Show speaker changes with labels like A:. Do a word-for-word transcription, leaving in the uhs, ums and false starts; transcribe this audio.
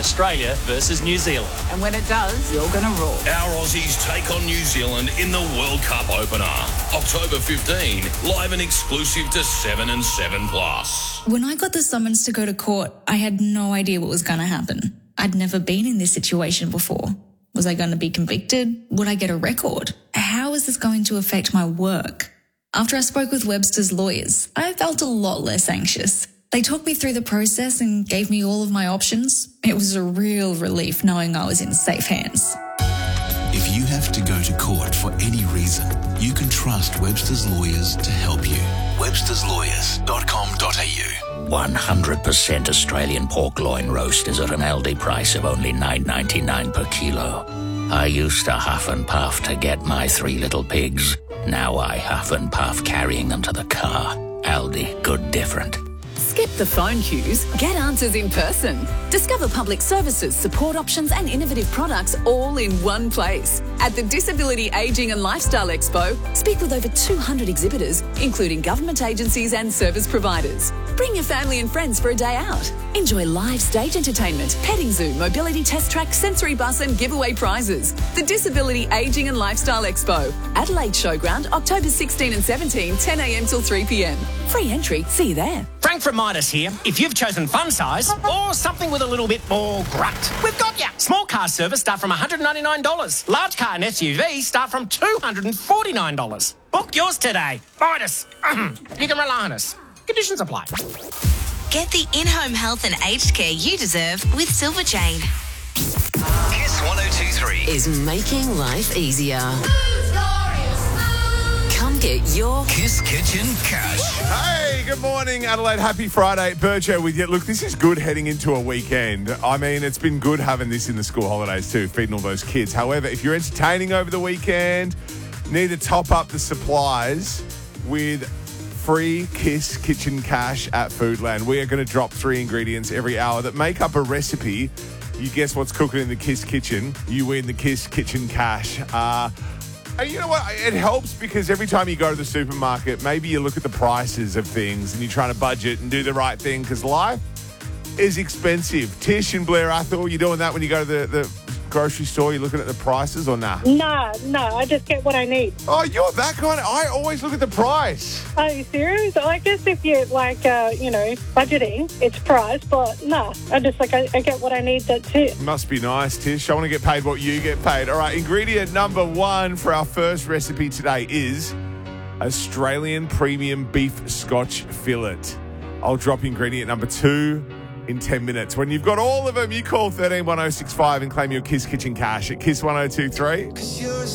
A: Australia versus New Zealand.
B: And when it does, you're going to roar.
C: Our Aussies take on New Zealand in the World Cup opener. October fifteenth, live and exclusive to seven and seven plus.
D: When I got the summons to go to court, I had no idea what was going to happen. I'd never been in this situation before. Was I going to be convicted? Would I get a record? How is this going to affect my work? After I spoke with Webster's lawyers, I felt a lot less anxious. They talked me through the process and gave me all of my options. It was a real relief knowing I was in safe hands.
E: If you have to go to court for any reason, you can trust Webster's lawyers to help you. websters lawyers dot com dot a u.
F: one hundred percent Australian pork loin roast is at an Aldi price of only nine ninety-nine per kilo. I used to huff and puff to get my three little pigs. Now I huff and puff carrying them to the car. Aldi, good different.
G: Skip the phone queues, get answers in person. Discover public services, support options and innovative products all in one place. At the Disability Ageing and Lifestyle Expo, speak with over two hundred exhibitors, including government agencies and service providers. Bring your family and friends for a day out. Enjoy live stage entertainment, petting zoo, mobility test track, sensory bus and giveaway prizes. The Disability Ageing and Lifestyle Expo, Adelaide Showground, October sixteenth and seventeenth, ten a m till three p m. Free entry, see you there.
H: Frank from Midas here. If you've chosen fun size or something with a little bit more grunt, we've got you. Small car service start from one hundred ninety-nine dollars. Large car and S U V start from two hundred forty-nine dollars. Book yours today. Midas. You can rely on us. Conditions apply.
I: Get the in-home health and aged care you deserve with Silver Chain.
C: Kiss one oh two three
G: Is making life easier. Come get your
C: Kiss Kitchen Cash.
J: Hey, good morning, Adelaide. Happy Friday. Burjo with you. Look, this is good heading into a weekend. I mean, it's been good having this in the school holidays too, feeding all those kids. However, if you're entertaining over the weekend, need to top up the supplies with free Kiss Kitchen Cash at Foodland. We are going to drop three ingredients every hour that make up a recipe. You guess what's cooking in the Kiss Kitchen. You win the Kiss Kitchen Cash. Uh, and you know what? It helps because every time you go to the supermarket, maybe you look at the prices of things and you're trying to budget and do the right thing because life is expensive. Tish and Blair Athol, you doing that when you go to the, the grocery store? You're looking at the prices or nah?
K: No, no, I just get what I need.
J: Oh, you're that kind of... I always look at the price.
K: Are you serious? I guess if you're like, uh, you know, budgeting, it's price, but no, I just like, I, I get what I need, that's it.
J: Must be nice, Tish. I want to get paid what you get paid. All right, ingredient number one for our first recipe today is Australian premium beef scotch fillet. I'll drop ingredient number two in ten minutes. When you've got all of them, you call thirteen one oh six five and claim your Kiss Kitchen Cash at Kiss one oh two three.